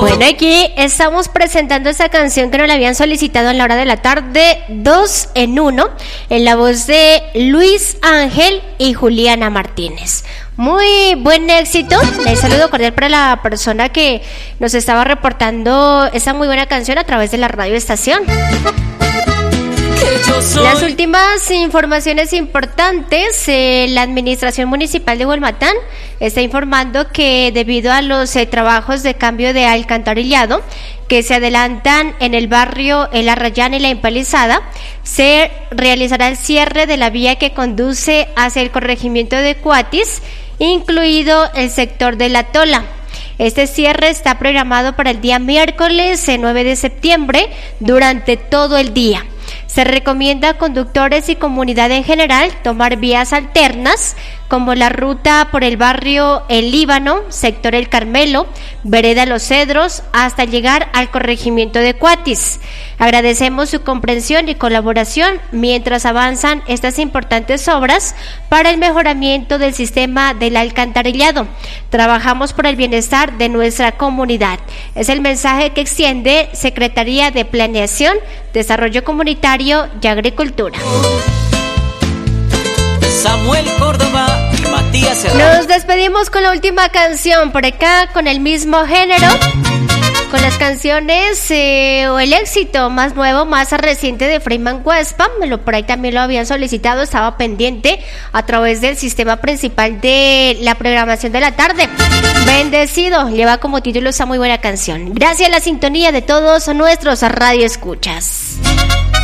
Bueno, aquí estamos presentando esta canción que nos la habían solicitado en la hora de la tarde, 2 en 1, en la voz de Luis Ángel y Juliana Martínez. Muy buen éxito. Le saludo cordial para la persona que nos estaba reportando esa muy buena canción a través de la radio estación. Las últimas informaciones importantes, la Administración Municipal de Huelmatán está informando que debido a los trabajos de cambio de alcantarillado que se adelantan en el barrio El Arrayán y La Empalizada, se realizará el cierre de la vía que conduce hacia el corregimiento de Cuatis, incluido el sector de La Tola. Este cierre está programado para el día miércoles 9 de septiembre durante todo el día. Se recomienda a conductores y comunidad en general tomar vías alternas como la ruta por el barrio El Líbano, sector El Carmelo, vereda Los Cedros, hasta llegar al corregimiento de Cuatis. Agradecemos su comprensión y colaboración mientras avanzan estas importantes obras para el mejoramiento del sistema del alcantarillado. Trabajamos por el bienestar de nuestra comunidad. Es el mensaje que extiende Secretaría de Planeación, Desarrollo Comunitario y Agricultura. Samuel Córdoba y Matías Serrano. Nos despedimos con la última canción por acá, con el mismo género, con las canciones o el éxito más nuevo, más reciente de Freeman Huespa. Por ahí también lo habían solicitado, estaba pendiente a través del sistema principal de la programación de la tarde. Bendecido, lleva como título esa muy buena canción. Gracias a la sintonía de todos nuestros radioescuchas.